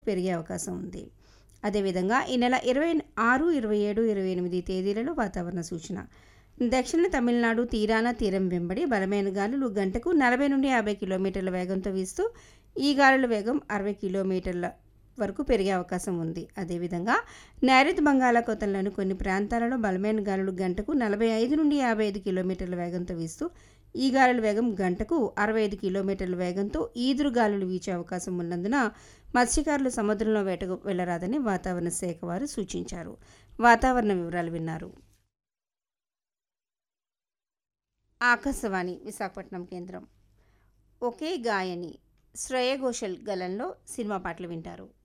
పెరిగే అవకాశం ఉంది. అదేవిధంగా ఈ నెల 26, 27, 28 తేదీలలో వాతావరణ సూచన. దక్షిణ తమిళనాడు తీరం వెంబడి బలమైన గాలులు గంటకు 40 నుండి 50 కిలోమీటర్ల వేగంతో వీస్తూ ఈ గాలుల వేగం 60 కిలోమీటర్ల వరకు పెరిగే అవకాశం ఉంది. అదేవిధంగా నైరుతి బంగాళాఖాతంలోని కొన్ని ప్రాంతాలలో బలమైన గాలులు గంటకు 45 నుండి 55 కిలోమీటర్ల వేగంతో వీస్తూ ఈ గాలుల వేగం గంటకు 65 కిలోమీటర్ల వేగంతో ఈదురు గాలులు వీచే అవకాశం ఉన్నందున మత్స్యకారులు సముద్రంలో వేటకు వెళ్లరాదని వాతావరణ శాఖ వారు సూచించారు. వాతావరణ వివరాలు విన్నారు. ఆకాశవాణి విశాఖపట్నం కేంద్రం. ఒకే గాయని శ్రేయ ఘోషల్ గళంలో సినిమా పాటలు వింటారు.